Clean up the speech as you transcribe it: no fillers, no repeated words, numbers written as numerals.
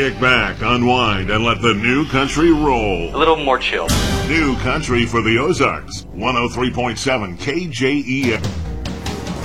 Kick back, unwind, and let the new country roll. A little more chill. New country for the Ozarks. 103.7 KJEF.